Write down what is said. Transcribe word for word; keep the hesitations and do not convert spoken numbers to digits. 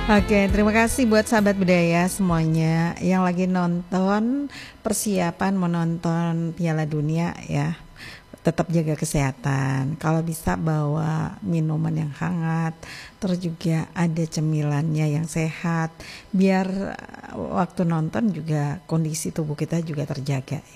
Oke, terima kasih buat sahabat budaya semuanya yang lagi nonton persiapan menonton Piala Dunia ya. Tetap jaga kesehatan. Kalau bisa bawa minuman yang hangat, terus juga ada cemilannya yang sehat biar waktu nonton juga kondisi tubuh kita juga terjaga.